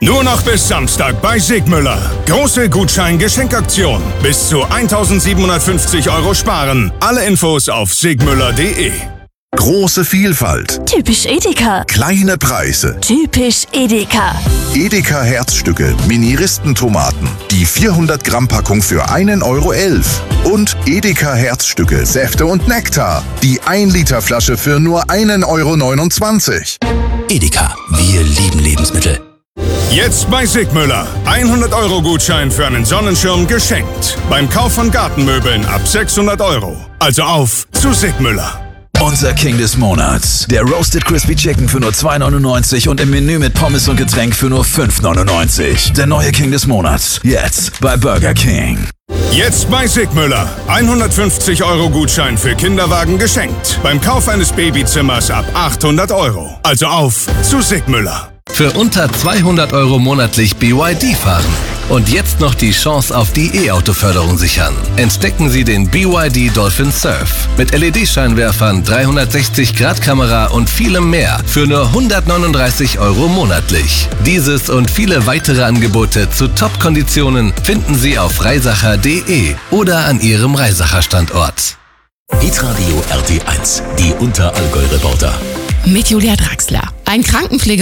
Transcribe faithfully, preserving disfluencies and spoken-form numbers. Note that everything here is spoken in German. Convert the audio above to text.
Nur noch bis Samstag bei Sigmüller. Große Gutschein-Geschenkaktion. Bis zu eintausendsiebenhundertfünfzig Euro sparen. Alle Infos auf sigmüller punkt de. Große Vielfalt. Typisch Edeka. Kleine Preise. Typisch Edeka. Edeka Herzstücke Mini-Ristentomaten. Die vierhundert Gramm Packung für einen Euro elf. Und Edeka Herzstücke Säfte und Nektar. Die ein Liter Flasche für nur einen Euro neunundzwanzig. Edeka, wir lieben Lebensmittel. Jetzt bei Sigmüller. hundert Euro Gutschein für einen Sonnenschirm geschenkt. Beim Kauf von Gartenmöbeln ab sechshundert Euro. Also auf zu Sigmüller. Unser King des Monats. Der Roasted Crispy Chicken für nur zwei neunundneunzig und im Menü mit Pommes und Getränk für nur fünf neunundneunzig. Der neue King des Monats. Jetzt bei Burger King. Jetzt bei Sigmüller. hundertfünfzig Euro Gutschein für Kinderwagen geschenkt. Beim Kauf eines Babyzimmers ab achthundert Euro. Also auf zu Sigmüller. Für unter zweihundert Euro monatlich B Y D fahren. Und jetzt noch die Chance auf die E-Auto-Förderung sichern. Entdecken Sie den B Y D Dolphin Surf. Mit L E D-Scheinwerfern, dreihundertsechzig Grad Kamera und vielem mehr. Für nur hundertneununddreißig Euro monatlich. Dieses und viele weitere Angebote zu Top-Konditionen finden Sie auf reisacher punkt de oder an Ihrem Reisacher-Standort. Hitradio R T eins, die Unterallgäu-Reporter. Mit Julia Draxler. Ein Krankenpfleger